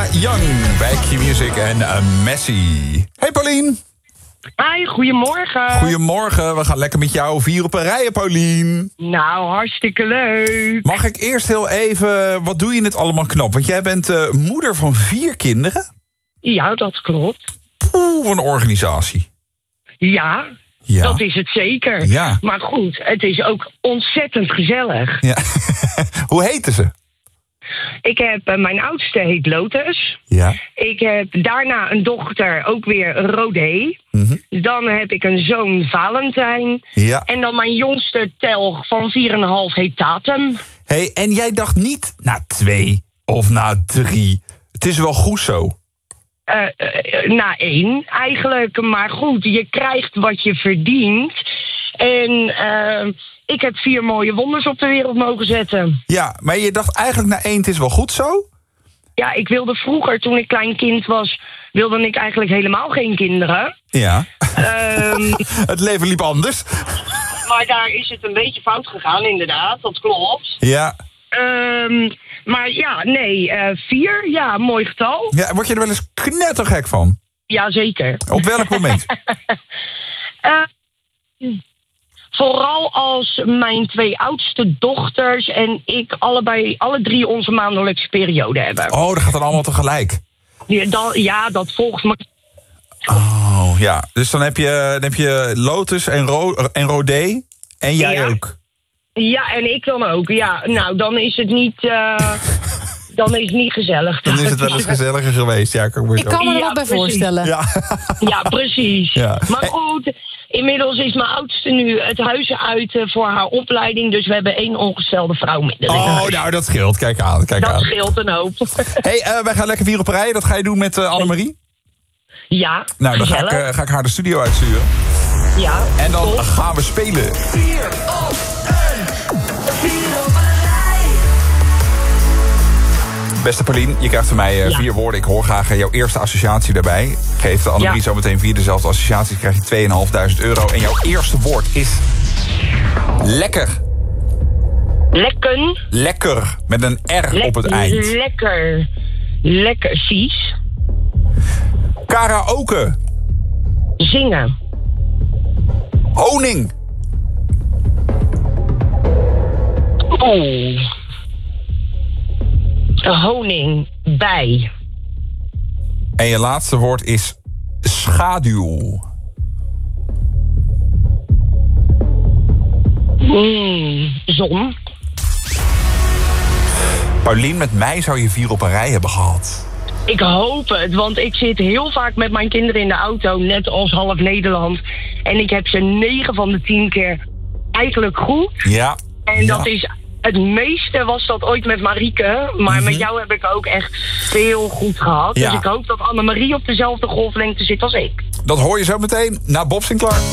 Ella Young bij Q-Music en Messi. Hey Paulien. Hi, goedemorgen. Goedemorgen, we gaan lekker met jou vieren op een rijen, Paulien. Nou, hartstikke leuk. Mag ik eerst heel even, wat doe je het allemaal knap? Want jij bent moeder van 4 kinderen. Ja, dat klopt. Wat een organisatie. Ja, dat is het zeker. Ja. Maar goed, het is ook ontzettend gezellig. Ja. Hoe heten ze? Ik heb, mijn oudste heet Lotus. Ja. Ik heb daarna een dochter, ook weer Rodé. Mm-hmm. Dan heb ik een zoon Valentijn. Ja. En dan mijn jongste Telg van 4,5 heet Tatum. Hey, en jij dacht niet na 2 of na 3. Het is wel goed zo. Na 1 eigenlijk. Maar goed, je krijgt wat je verdient. En ik heb 4 mooie wonders op de wereld mogen zetten. Ja, maar je dacht eigenlijk na 1, het is wel goed zo? Ja, ik wilde vroeger, toen ik klein kind was, wilde ik eigenlijk helemaal geen kinderen. Ja. Het leven liep anders. Maar daar is het een beetje fout gegaan, inderdaad. Dat klopt. Ja. Maar ja, nee, 4, ja, mooi getal. Ja, word je er wel eens knettergek van? Jazeker. Op welk moment? Vooral als mijn 2 oudste dochters en ik alle 3 onze maandelijkse periode hebben. Oh, dat gaat dan allemaal tegelijk? Ja, dat volgt me. Oh, ja. Dus dan heb je Lotus en Rodé en jij ook? Ja, en ik dan ook. Ja, nou, dan is het niet... Dan is het niet gezellig. Dan is het wel eens gezelliger geweest. Ja, ik kan me er wel bij voorstellen. Ja, ja precies. Ja. Maar goed, inmiddels is mijn oudste nu het huis uit voor haar opleiding. Dus we hebben 1 ongestelde vrouw midden in huis. Nou, dat scheelt. Kijk aan. Dat scheelt een hoop. Hey, wij gaan lekker 4 op een rij. Dat ga je doen met Annemarie? Ja, nou, dan ga ik haar de studio uitsturen. Ja. En dan gaan we spelen. 4 op 4 op een rij. Beste Paulien, je krijgt van mij 4 woorden. Ik hoor graag jouw eerste associatie daarbij. Geeft Annemarie zo meteen 4 dezelfde associaties. Krijg je €2.500. En jouw eerste woord is... lekker. Lekken. Lekker. Met een R op het eind. Lekker. Lekker. Vies. Karaoke. Zingen. Honing. Oh. Honing. Bij. En je laatste woord is schaduw. Zon. Paulien, met mij zou je 4 op een rij hebben gehad. Ik hoop het, want ik zit heel vaak met mijn kinderen in de auto, net als half Nederland. En ik heb ze 9 van de 10 keer eigenlijk goed. Ja. En dat is... Het meeste was dat ooit met Marieke. Maar met jou heb ik ook echt veel goed gehad. Ja. Dus ik hoop dat Annemarie op dezelfde golflengte zit als ik. Dat hoor je zo meteen na Bob Sinclair.